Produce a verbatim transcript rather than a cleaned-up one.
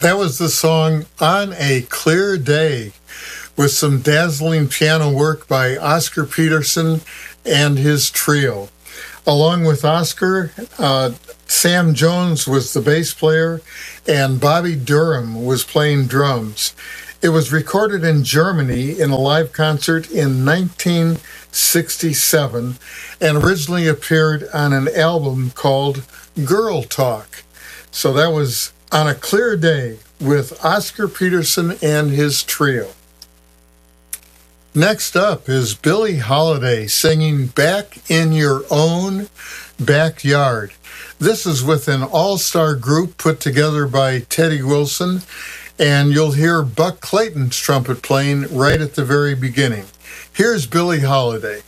That was the song On a Clear Day, with some dazzling piano work by Oscar Peterson and his trio. Along with Oscar, uh, Sam Jones was the bass player, and Bobby Durham was playing drums. It was recorded in Germany in a live concert in nineteen sixty-seven and originally appeared on an album called Girl Talk. So that was On a Clear Day with Oscar Peterson and his trio. Next up is Billie Holiday singing Back in Your Own Backyard. This is with an all-star group put together by Teddy Wilson, and you'll hear Buck Clayton's trumpet playing right at the very beginning. Here's Billie Holiday.